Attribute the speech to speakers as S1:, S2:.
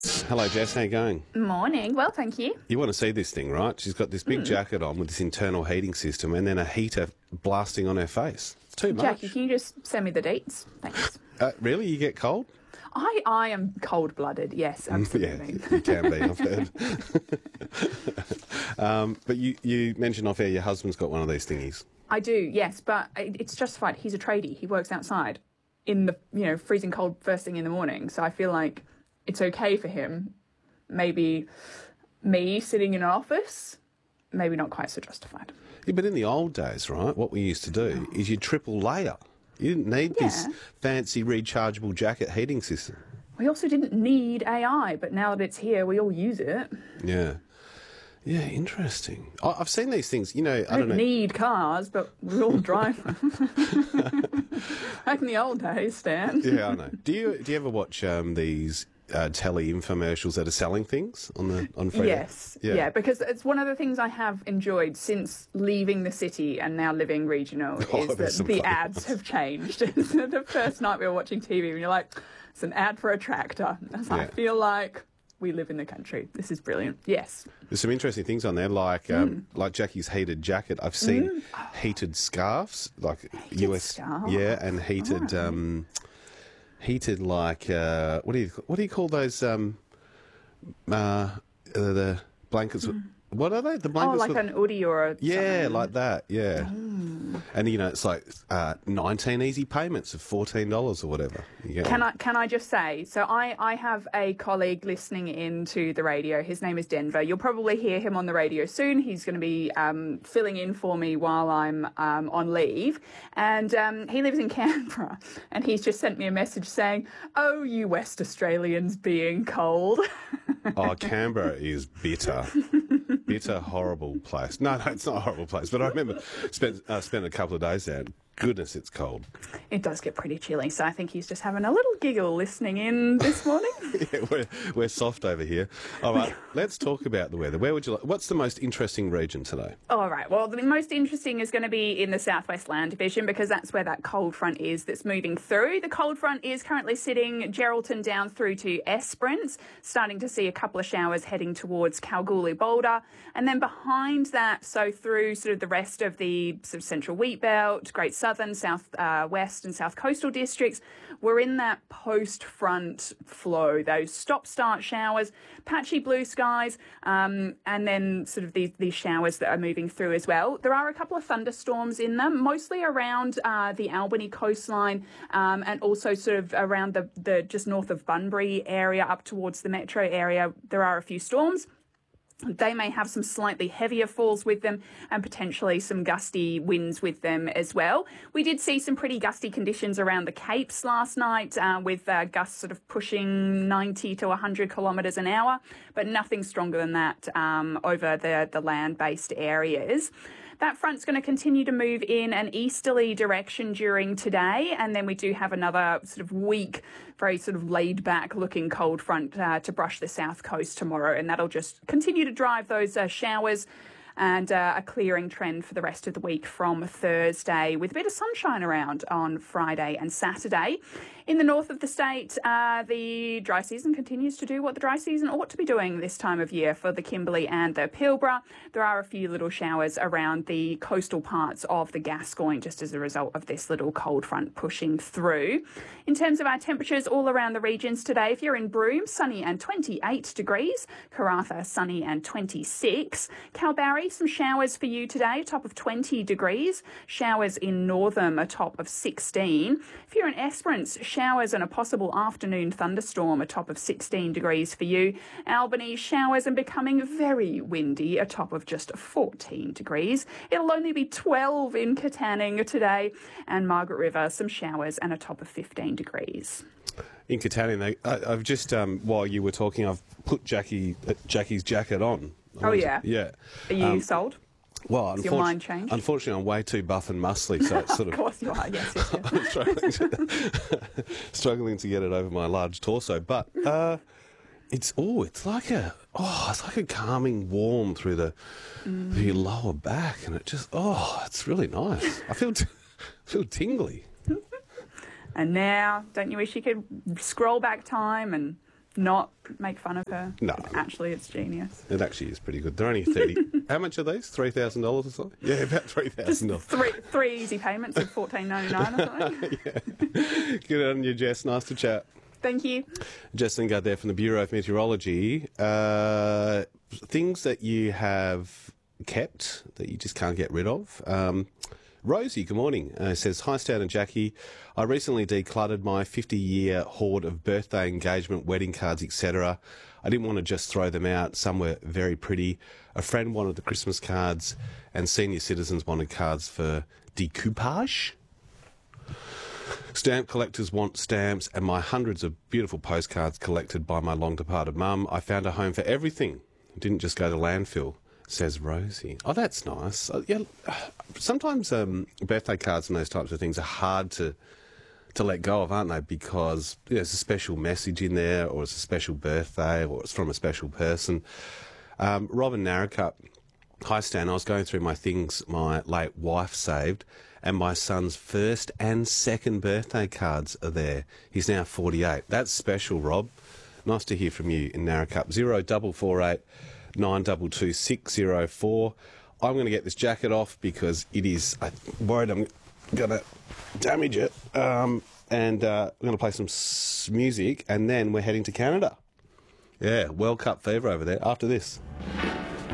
S1: Hello, Jess. How you going?
S2: Morning. Well, thank you.
S1: You want to see this thing, right? She's got this big jacket on with this internal heating system and then a heater blasting on her face. It's too much.
S2: Jackie, can you just send me the dates? Thanks.
S1: Really? You get cold?
S2: I am cold-blooded, yes, absolutely.
S1: Yeah, you can be, I've heard. But you mentioned off air your husband's got one of these thingies.
S2: I do, yes, but it's justified. He's a tradie. He works outside in the freezing cold first thing in the morning. So I feel like it's okay for him. Maybe me sitting in an office, maybe not quite so justified.
S1: Yeah, but in the old days, right, what we used to do is you triple layer. You didn't need this fancy rechargeable jacket heating system.
S2: We also didn't need AI, but now that it's here, we all use it.
S1: Yeah. Yeah, interesting. I've seen these things, I
S2: don't need cars, but we all drive them. Back in the old days, Stan.
S1: Yeah, I know. Do you ever watch these telly infomercials that are selling things on Friday?
S2: Yes, yeah, because it's one of the things I have enjoyed since leaving the city and now living regional is that the ads have changed. The first night we were watching TV and you're like, it's an ad for a tractor. I feel like we live in the country. This is brilliant. Yes. There's
S1: some interesting things on there, like Jackie's heated jacket. I've seen heated scarves, like
S2: US scarves.
S1: Yeah, and heated heated like what do you call those the blankets? What are they? The blankets?
S2: Oh, like an hoodie or a something.
S1: Like that. Yeah. And it's like 19 easy payments of $14 or whatever.
S2: Can I just say? So I have a colleague listening in to the radio. His name is Denver. You'll probably hear him on the radio soon. He's going to be filling in for me while I'm on leave, and he lives in Canberra. And he's just sent me a message saying, "Oh, you West Australians being cold."
S1: Oh, Canberra is bitter. Bitter, horrible place. No, it's not a horrible place. But I remember spent a couple of days there. Goodness, it's cold.
S2: It does get pretty chilly, so I think he's just having a little giggle listening in this morning.
S1: Yeah, we're soft over here. All right, let's talk about the weather. What's the most interesting region today?
S2: All right, well, the most interesting is going to be in the Southwest Land Division because that's where that cold front is that's moving through. The cold front is currently sitting Geraldton down through to Esperance, starting to see a couple of showers heading towards Kalgoorlie Boulder. And then behind that, so through sort of the rest of the sort of central wheat belt, Great Southern, South West and South Coastal districts, we're in that post-front flow, those stop-start showers, patchy blue skies, and then sort of these showers that are moving through as well. There are a couple of thunderstorms in them, mostly around the Albany coastline and also sort of around the just north of Bunbury area up towards the metro area. There are a few storms. They may have some slightly heavier falls with them and potentially some gusty winds with them as well. We did see some pretty gusty conditions around the Capes last night with gusts sort of pushing 90 to 100 kilometres an hour, but nothing stronger than that over the land-based areas. That front's going to continue to move in an easterly direction during today, and then we do have another sort of weak, very sort of laid-back looking cold front to brush the south coast tomorrow, and that'll just continue to drive those showers and a clearing trend for the rest of the week from Thursday with a bit of sunshine around on Friday and Saturday. In the north of the state, the dry season continues to do what the dry season ought to be doing this time of year for the Kimberley and the Pilbara. There are a few little showers around the coastal parts of the Gascoyne just as a result of this little cold front pushing through. In terms of our temperatures all around the regions today, if you're in Broome, sunny and 28 degrees. Karratha, sunny and 26. Kalbarri, some showers for you today, top of 20 degrees. Showers in Northam, a top of 16. If you're in Esperance, showers and a possible afternoon thunderstorm, a top of 16 degrees for you. Albany, showers and becoming very windy, a top of just 14 degrees. It'll only be 12 in Katanning today. And Margaret River, some showers and a top of 15 degrees.
S1: In Katanning, I've just, while you were talking, I've put Jackie's jacket on.
S2: Oh, yeah?
S1: Yeah.
S2: Are you sold?
S1: Well,
S2: your mind changed?
S1: Unfortunately, I'm way too buff and muscly, so it's sort of...
S2: Of course you are, yes.
S1: I'm struggling to get it over my large torso, but it's like a calming warm through your lower back, and it just, it's really nice. I feel tingly.
S2: And now, don't you wish you could scroll back time and not make fun of her.
S1: No.
S2: Actually, it's genius.
S1: It actually is pretty good. They're only 30. How much are these? $3,000 or something? Yeah, about $3,000.
S2: Three easy payments of $14.99 or something.
S1: Yeah. Good on you, Jess. Nice to chat.
S2: Thank you.
S1: Jess Lingard there from the Bureau of Meteorology. Things that you have kept that you just can't get rid of. Rosie, good morning, says, "Hi Stan and Jackie. I recently decluttered my 50-year hoard of birthday, engagement, wedding cards, etc. I didn't want to just throw them out. Some were very pretty. A friend wanted the Christmas cards and senior citizens wanted cards for decoupage. Stamp collectors want stamps and my hundreds of beautiful postcards collected by my long-departed mum. I found a home for everything. Didn't just go to landfill," says Rosie. Oh, that's nice. Yeah, sometimes birthday cards and those types of things are hard to let go of, aren't they? Because there's a special message in there, or it's a special birthday, or it's from a special person. Robin Narrackup, "Hi Stan, I was going through my things my late wife saved, and my son's first and second birthday cards are there. He's now 48. That's special, Rob. Nice to hear from you in Narrackup. 0448 922 604. I'm going to get this jacket off because it is, I'm worried I'm going to damage it. And we're going to play some music, and then we're heading to Canada. Yeah, World Cup fever over there after this.